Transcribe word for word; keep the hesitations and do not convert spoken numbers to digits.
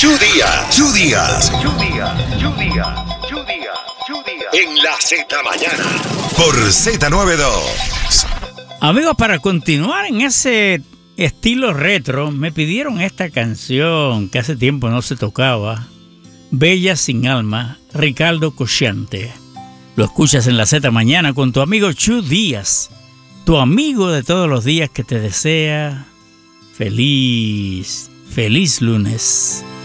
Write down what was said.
Chu Díaz. Chu Díaz. Chu Díaz. Chu Díaz. Chu Díaz. Chu Díaz. En la Z Mañana. Por Z noventa y dos. Amigos, para continuar en ese estilo retro, me pidieron esta canción que hace tiempo no se tocaba. Bella sin alma, Ricardo Cocciante. Lo escuchas en la Z Mañana con tu amigo Chu Díaz, tu amigo de todos los días que te desea feliz, feliz lunes.